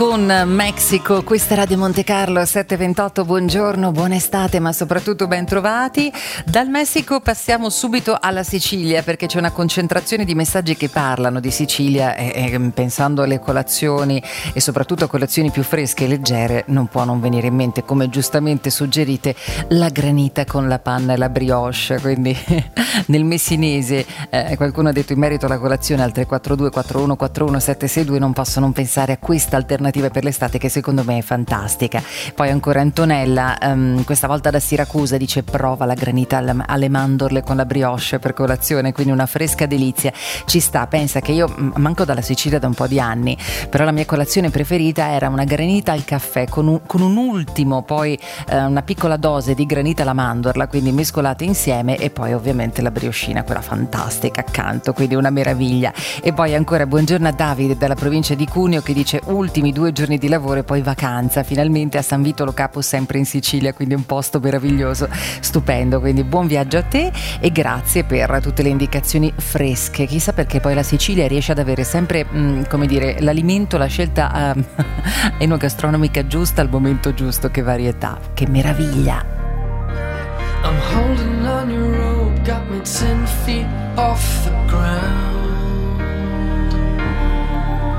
Con Mexico, questa è Radio Monte Carlo 728, buongiorno, buona estate, ma soprattutto ben trovati. Dal Messico passiamo subito alla Sicilia, perché c'è una concentrazione di messaggi che parlano di Sicilia e pensando alle colazioni e soprattutto a colazioni più fresche e leggere, non può non venire in mente, come giustamente suggerite, la granita con la panna e la brioche. Quindi nel messinese qualcuno ha detto in merito alla colazione al 342 4141 762 non posso non pensare a questa alternativa per l'estate che secondo me è fantastica. Poi ancora Antonella, questa volta da Siracusa, dice prova la granita alle mandorle con la brioche per colazione, quindi una fresca delizia, ci sta. Pensa che io manco dalla Sicilia da un po' di anni, però la mia colazione preferita era una granita al caffè con un ultimo poi una piccola dose di granita alla mandorla, quindi mescolate insieme, e poi ovviamente la brioscina, quella fantastica accanto, quindi una meraviglia. E poi ancora buongiorno a Davide dalla provincia di Cuneo che dice ultimi 2 giorni di lavoro e poi vacanza finalmente a San Vitolo Capo, sempre in Sicilia, quindi un posto meraviglioso, stupendo. Quindi buon viaggio a te e grazie per tutte le indicazioni fresche. Chissà perché poi la Sicilia riesce ad avere sempre come dire, l'alimento, la scelta enogastronomica giusta al momento giusto. Che varietà, che meraviglia. I'm holding on your rope, got me 10 feet off the ground.